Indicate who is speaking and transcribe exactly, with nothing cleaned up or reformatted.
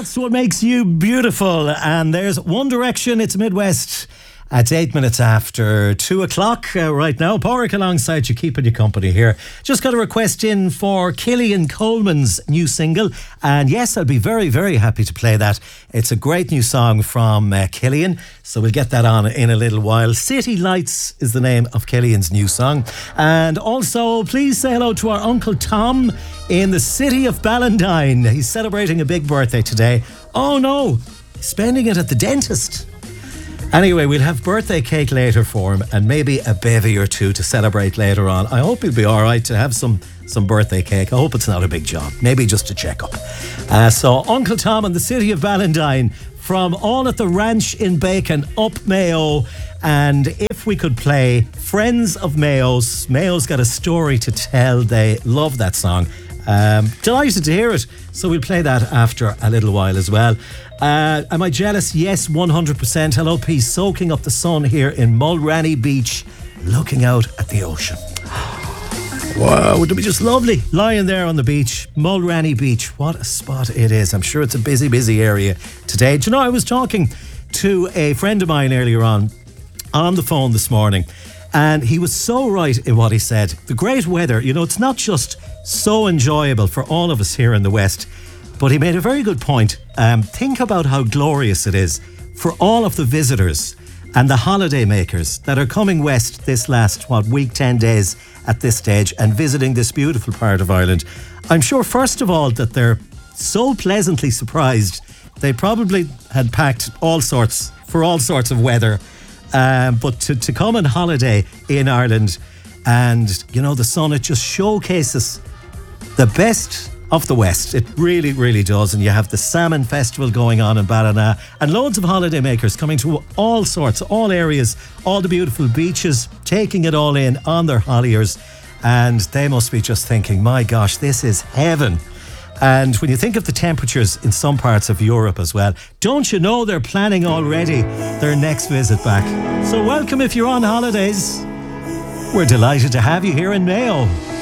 Speaker 1: That's what makes you beautiful. And there's One Direction. It's Midwest. It's eight minutes after two o'clock uh, right now. Porrick alongside you, keeping you company here. Just got a request in for Killian Coleman's new single. And yes, I'll be very, very happy to play that. It's a great new song from uh, Killian. So we'll get that on in a little while. City Lights is the name of Killian's new song. And also, please say hello to our Uncle Tom in the city of Ballandine. He's celebrating a big birthday today. Oh no, he's spending it at the dentist. Anyway, we'll have birthday cake later for him and maybe a bevy or two to celebrate later on. I hope he'll be all right to have some, some birthday cake. I hope it's not a big job. Maybe just a check-up. Uh, so, Uncle Tom in the city of Ballandine from All at the Ranch in Bacon, up Mayo. And if we could play Friends of Mayo's, Mayo's got a story to tell. They love that song. Um, delighted to hear it. So we'll play that after a little while as well. Uh, am I jealous? Yes, one hundred percent. Hello, peace. Soaking up the sun here in Mulranny Beach, looking out at the ocean. Wow, would it be just lovely lying there on the beach? Mulranny Beach, what a spot it is. I'm sure it's a busy, busy area today. Do you know, I was talking to a friend of mine earlier on, on the phone this morning, and he was so right in what he said. The great weather, you know, it's not just so enjoyable for all of us here in the West, but he made a very good point. Um, think about how glorious it is for all of the visitors and the holiday makers that are coming west this last, what, week, ten days at this stage and visiting this beautiful part of Ireland. I'm sure, first of all, that they're so pleasantly surprised. They probably had packed all sorts, for all sorts of weather. Um, but to, to come on holiday in Ireland and, you know, the sun, it just showcases the best of the West. It really, really does. And you have the Salmon Festival going on in Ballina and loads of holiday makers coming to all sorts, all areas, all the beautiful beaches, taking it all in on their holiers. And they must be just thinking, my gosh, this is heaven. And when you think of the temperatures in some parts of Europe as well, don't you know they're planning already their next visit back? So welcome if you're on holidays. We're delighted to have you here in Mayo.